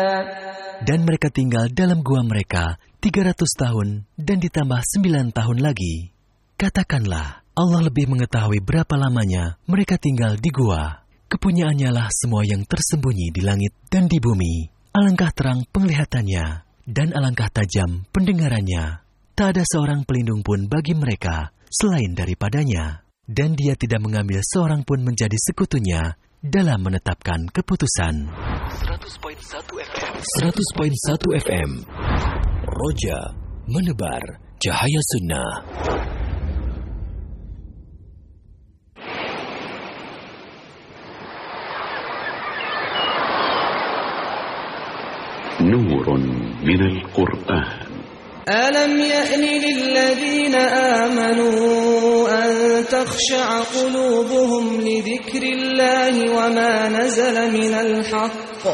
Dan mereka tinggal dalam gua mereka 300 tahun dan ditambah 9 tahun lagi. Katakanlah, Allah lebih mengetahui berapa lamanya mereka tinggal di gua. Kepunyaannya lah semua yang tersembunyi di langit dan di bumi. Alangkah terang penglihatannya dan alangkah tajam pendengarannya. Tak ada seorang pelindung pun bagi mereka selain daripadanya. Dan dia tidak mengambil seorang pun menjadi sekutunya dalam menetapkan keputusan. 100.1 FM Roja menebar cahaya sunnah. Nurun minal Qur'an. ألم يأن للذين آمنوا أن تخشع قلوبهم لذكر الله وما نزل من الحق